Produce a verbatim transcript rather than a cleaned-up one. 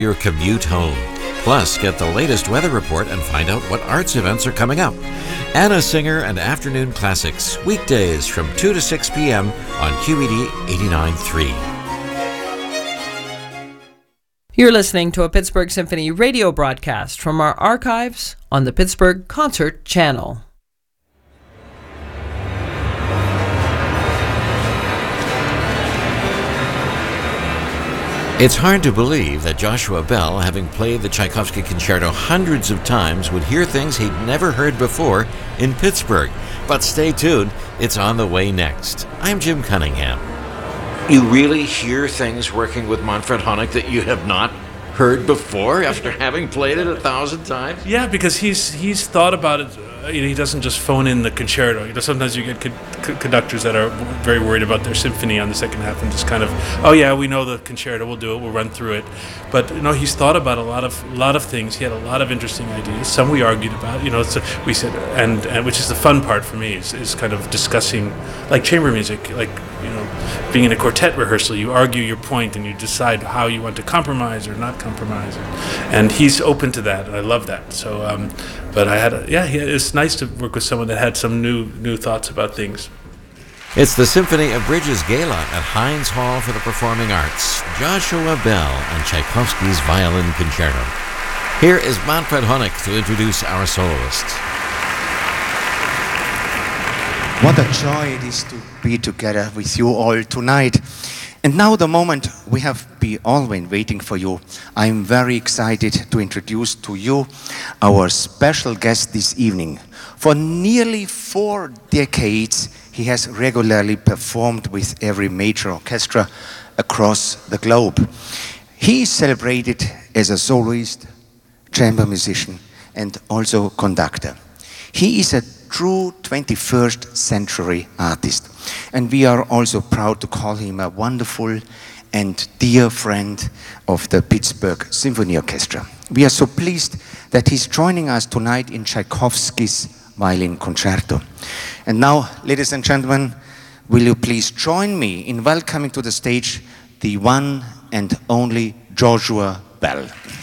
your commute home. Plus, get the latest weather report and find out what arts events are coming up. Anna Singer and Afternoon Classics, weekdays from two to six p.m. on Q E D eighty-nine point three. You're listening to a Pittsburgh Symphony radio broadcast from our archives on the Pittsburgh Concert Channel. It's hard to believe that Joshua Bell, having played the Tchaikovsky Concerto hundreds of times, would hear things he'd never heard before in Pittsburgh. But stay tuned, it's on the way next. I'm Jim Cunningham. You really hear things working with Manfred Honeck that you have not heard before after having played it a thousand times? Yeah, because he's he's thought about it. Uh, you know, he doesn't just phone in the concerto. You know, sometimes you get con- con- conductors that are very worried about their symphony on the second half and just kind of, oh yeah, we know the concerto, we'll do it, we'll run through it. But you know, he's thought about a lot of lot of things. He had a lot of interesting ideas. Some we argued about. You know, so we said, and, and which is the fun part for me is, is kind of discussing, like chamber music, like you know, being in a quartet rehearsal. You argue your point and you decide how you want to compromise or not compromise. And he's open to that, and I love that. So, um, but I had, a, yeah, it's nice to work with someone that had some new new thoughts about things. It's the Symphony of Bridges Gala at Heinz Hall for the Performing Arts. Joshua Bell and Tchaikovsky's Violin Concerto. Here is Manfred Honeck to introduce our soloist. What a joy it is to be together with you all tonight. And now the moment we have been all been waiting for you. I'm very excited to introduce to you our special guest this evening. For nearly four decades, he has regularly performed with every major orchestra across the globe. He is celebrated as a soloist, chamber musician, and also conductor. He is a true twenty-first century artist, and we are also proud to call him a wonderful and dear friend of the Pittsburgh Symphony Orchestra. We are so pleased that he's joining us tonight in Tchaikovsky's Violin Concerto. And now, ladies and gentlemen, will you please join me in welcoming to the stage the one and only Joshua Bell.